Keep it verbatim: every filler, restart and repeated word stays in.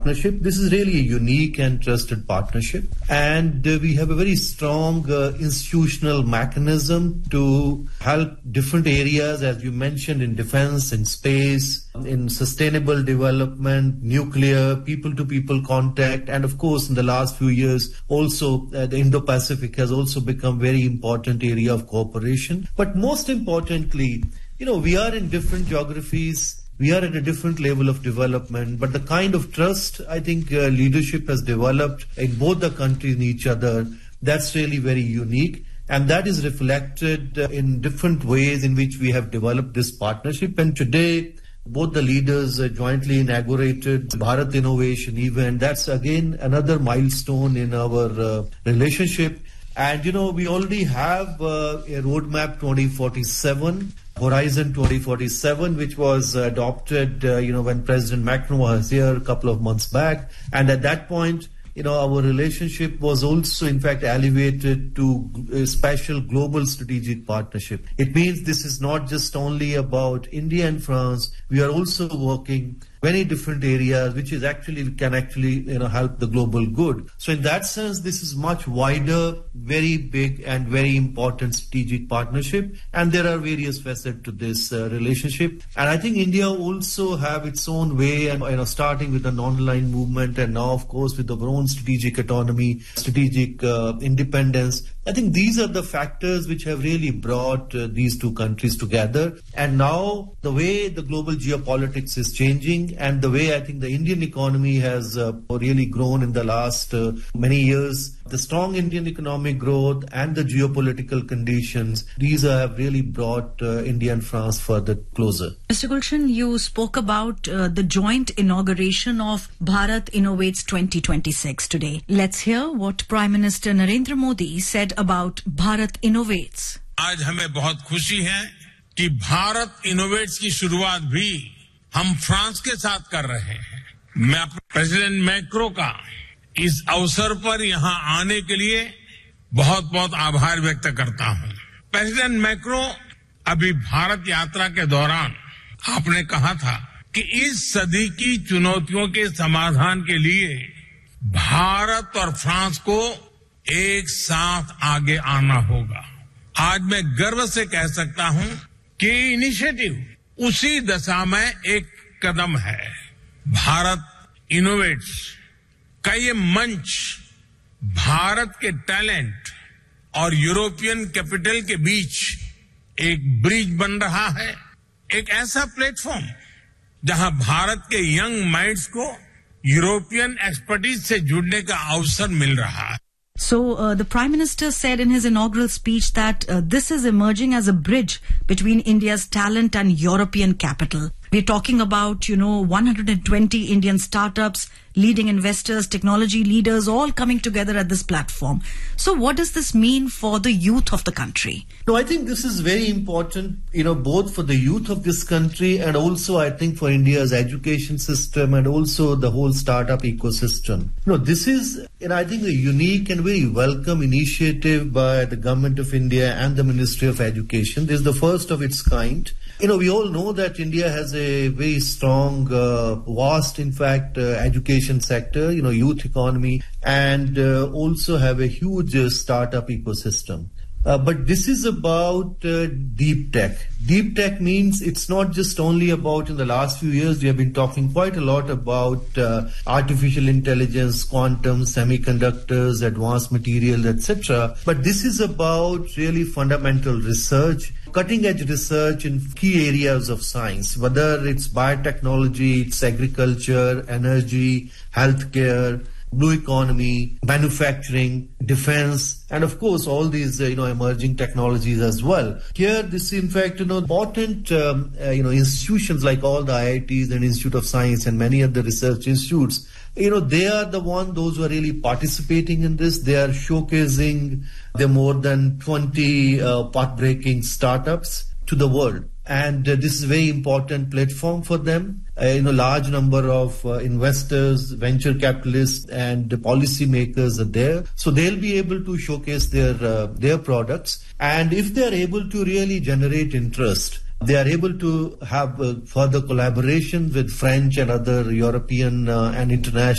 partnership. This is really a unique and trusted partnership. And uh, we have a very strong uh, institutional mechanism to help different areas, as you mentioned, in defense, in space, in sustainable development, nuclear, people-to-people contact. And of course, in the last few years, also uh, the Indo-Pacific has also become very important area of cooperation. But most importantly, you know, we are in different geographies. We are at a different level of development, but the kind of trust I think uh, leadership has developed in both the countries in each other, that's really very unique. And that is reflected uh, in different ways in which we have developed this partnership. And today, both the leaders uh, jointly inaugurated Bharat Innovation event. That's again another milestone in our uh, relationship. And, you know, we already have uh, a roadmap twenty forty-seven. Horizon twenty forty-seven, which was adopted, uh, you know, when President Macron was here a couple of months back. And at that point, you know, our relationship was also, in fact, elevated to a special global strategic partnership. It means this is not just only about India and France. We are also working many different areas, which is actually can actually you know help the global good. So in that sense, this is much wider, very big, and very important strategic partnership. And there are various facets to this uh, relationship. And I think India also have its own way, and you know, starting with the non-aligned movement, and now, of course, with our own strategic autonomy, strategic uh, independence. I think these are the factors which have really brought uh, these two countries together. And now the way the global geopolitics is changing, and the way I think the Indian economy has uh, really grown in the last uh, many years, the strong Indian economic growth and the geopolitical conditions, these uh, have really brought uh, India and France further closer. Mister Gulshan, you spoke about uh, the joint inauguration of Bharat Innovates twenty twenty-six today. Let's hear what Prime Minister Narendra Modi said about Bharat Innovates. आज हमें बहुत खुशी है कि Bharat innovates की शुरुआत भी हम फ्रांस के साथ कर रहे हैं। मैं प्रेसिडेंट मैक्रो का इस अवसर पर यहां आने के लिए बहुत बहुत आभार व्यक्त करता हूं। प्रेसिडेंट मैक्रो अभी भारत यात्रा के दौरान आपने कहा था कि इस सदी की चुनौतियों के समाधान के लिए भारत और फ्रांस को एक साथ आगे आना होगा। आज मैं गर्व से कह सकता हूं कि इनिशिएटिव उसी दशा में एक कदम है। भारत इनोवेट्स का ये मंच भारत के टैलेंट और यूरोपियन कैपिटल के बीच एक ब्रिज बन रहा है, एक ऐसा प्लेटफॉर्म जहां भारत के यंग माइंड्स को यूरोपियन एक्सपर्टीज से जुड़ने का अवसर मिल रहा है। So uh, the Prime Minister said in his inaugural speech that uh, this is emerging as a bridge between India's talent and European capital. We're talking about, you know, one hundred twenty Indian startups, leading investors, technology leaders, all coming together at this platform. So what does this mean for the youth of the country? No, I think this is very important, you know, both for the youth of this country and also I think for India's education system and also the whole startup ecosystem. You know, this is, you know, I think a unique and very welcome initiative by the Government of India and the Ministry of Education. This is the first of its kind. You know, we all know that India has a very strong, uh, vast, in fact, uh, education sector, you know, youth economy, and uh, also have a huge uh, startup ecosystem. Uh, but this is about uh, deep tech. Deep tech means it's not just only about, in the last few years, we have been talking quite a lot about uh, artificial intelligence, quantum, semiconductors, advanced materials, et cetera. But this is about really fundamental research, cutting-edge research in key areas of science, whether it's biotechnology, it's agriculture, energy, healthcare, blue economy, manufacturing, defense, and of course all these uh, you know emerging technologies as well. Here, this in fact you know important um, uh, you know institutions like all the I I Ts and Institute of Science and many other research institutes. You know they are the one those who are really participating in this. They are showcasing the more than twenty uh, path-breaking startups to the world. And uh, this is a very important platform for them. Uh, you know, large number of uh, investors, venture capitalists, and policy makers are there. So they'll be able to showcase their uh, their products. And if they are able to really generate interest, They are able to have uh, further collaboration with French and other European uh, and international